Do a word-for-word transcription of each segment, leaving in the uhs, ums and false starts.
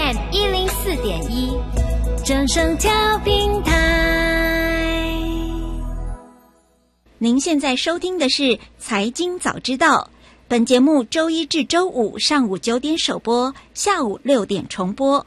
M 一零四点一，正声调频台。 您现在收听的是财经早知道，本节目周一至周五上午九点首播，下午六点重播。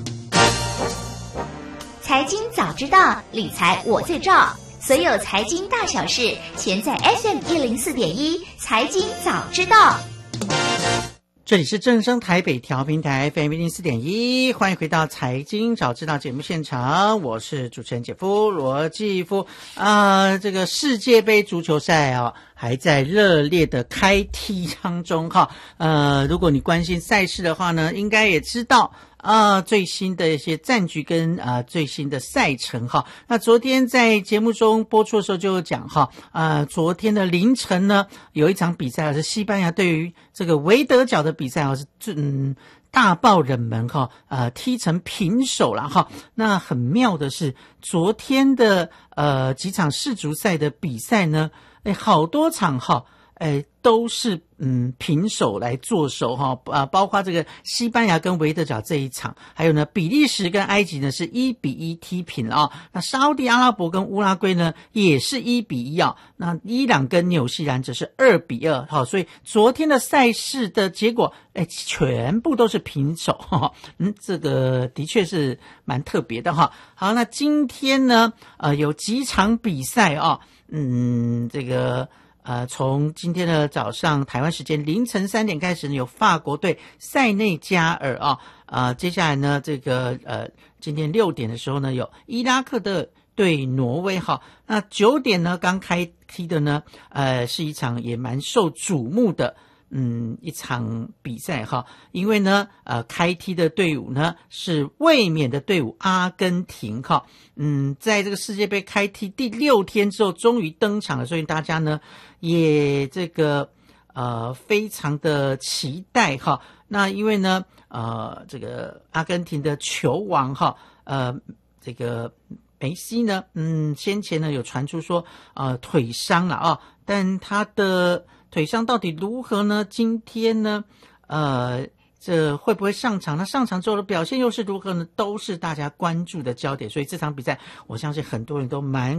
财经早知道，理财我最照。所有财经大小事，全在 F M 一零四点一财经早知道。 这里是正声台北调频台 F M 一零四点一，欢迎回到财经早知道节目现场，我是主持人姐夫罗继夫。啊，这个世界杯足球赛啊，还在热烈的开踢当中哈。呃，如果你关心赛事的话呢，应该也知道。啊，最新的一些战局跟啊最新的赛程哈。那昨天在节目中播出的时候就有讲哈，啊，昨天的凌晨呢有一场比赛是西班牙对于这个维德角的比赛啊，是嗯大爆冷门哈，呃踢成平手了哈。那很妙的是，昨天的呃几场世足赛的比赛呢，哎好多场哈。诶，都是嗯平手来做手哈啊，包括这个西班牙跟维德角这一场，还有呢比利时跟埃及呢是一比一踢平了啊。那沙烏地阿拉伯跟乌拉圭呢也是一比一啊。那伊朗跟纽西兰则是二比二哈。所以昨天的赛事的结果，诶，全部都是平手哈。嗯，这个的确是蛮特别的哈。好，那今天呢呃有几场比赛啊，嗯这个。呃，从今天的早上台湾时间凌晨三点开始呢，有法国队塞内加尔啊，呃，接下来呢，这个呃，今天六点的时候呢，有伊拉克的对挪威哈。那九点呢，刚开踢的呢，呃，是一场也蛮受瞩目的。嗯，一场比赛哈，因为呢，呃，开踢的队伍呢是卫冕的队伍阿根廷哈。嗯，在这个世界杯开踢第六天之后，终于登场了，所以大家呢也这个呃非常的期待哈。那因为呢，呃，这个阿根廷的球王哈，呃，这个梅西呢，嗯，先前呢有传出说呃腿伤了啊，但他的腿伤到底如何呢？今天呢，呃，这会不会上场？那上场之后的表现又是如何呢？都是大家关注的焦点。所以这场比赛，我相信很多人都蛮